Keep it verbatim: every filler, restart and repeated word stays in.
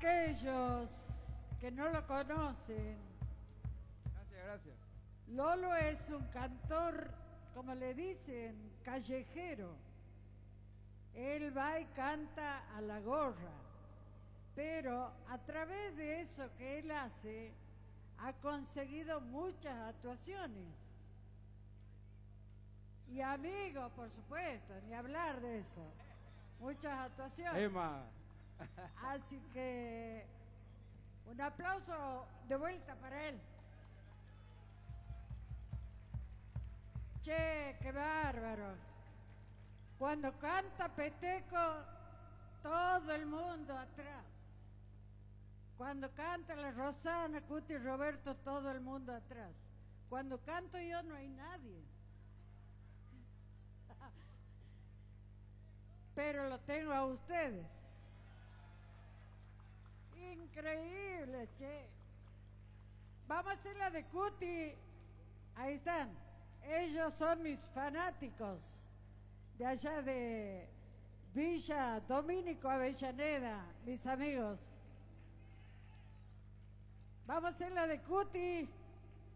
aquellos que no lo conocen, Gracias, gracias. Lolo es un cantor, como le dicen, callejero. Él va y canta a la gorra, pero a través de eso que él hace, ha conseguido muchas actuaciones. Y amigos, por supuesto, ni hablar de eso. Muchas actuaciones. Emma. Así que un aplauso de vuelta para él. Che, qué bárbaro. Cuando canta Peteco, todo el mundo atrás. Cuando canta la Rosana, Cuti y Roberto, todo el mundo atrás. Cuando canto yo no hay nadie. Pero lo tengo a ustedes. Increíble, che. Vamos a hacer la de Cuti. Ahí están. Ellos son mis fanáticos de allá de Villa Domínico Avellaneda, mis amigos. Vamos a hacer la de Cuti.